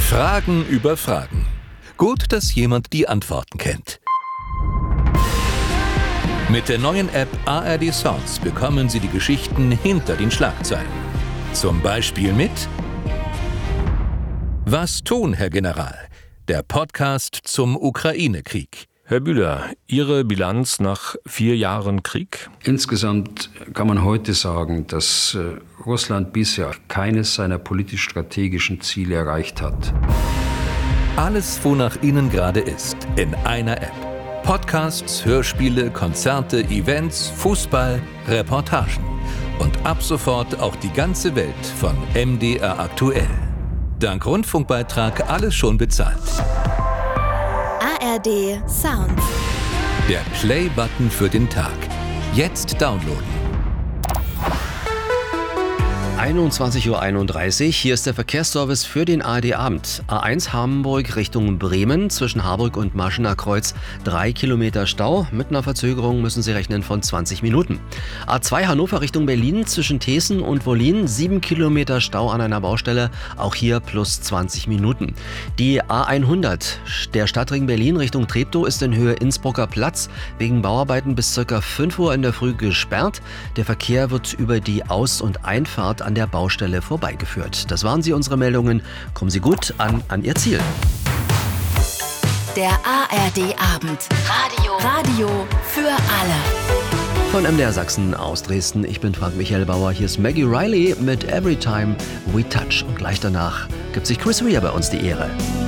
Fragen über Fragen. Gut, dass jemand die Antworten kennt. Mit der neuen App ARD Sounds bekommen Sie die Geschichten hinter den Schlagzeilen. Zum Beispiel mit Was tun, Herr General? Der Podcast zum Ukraine-Krieg. Herr Bühler, Ihre Bilanz nach 4 Jahren Krieg? Insgesamt kann man heute sagen, dass Russland bisher keines seiner politisch-strategischen Ziele erreicht hat. Alles, wonach Ihnen gerade ist, in einer App. Podcasts, Hörspiele, Konzerte, Events, Fußball, Reportagen. Und ab sofort auch die ganze Welt von MDR aktuell. Dank Rundfunkbeitrag alles schon bezahlt. ARD Sounds. Der Play-Button für den Tag. Jetzt downloaden. 21:31 Uhr, hier ist der Verkehrsservice für den ARD-Abend. A1 Hamburg Richtung Bremen, zwischen Harburg und Maschener Kreuz 3 Kilometer Stau. Mit einer Verzögerung müssen Sie rechnen von 20 Minuten. A2 Hannover Richtung Berlin, zwischen Thesen und Wollin 7 Kilometer Stau an einer Baustelle, auch hier plus 20 Minuten. Die A100, der Stadtring Berlin Richtung Treptow, ist in Höhe Innsbrucker Platz wegen Bauarbeiten bis ca. 5 Uhr in der Früh gesperrt. Der Verkehr wird über die Aus- und Einfahrt an der Baustelle vorbeigeführt. Das waren unsere Meldungen. Kommen Sie gut an Ihr Ziel. Der ARD-Abend. Radio für alle. Von MDR Sachsen aus Dresden. Ich bin Frank Michael Bauer. Hier ist Maggie Riley mit Every Time We Touch. Und gleich danach gibt sich Chris Rea bei uns die Ehre.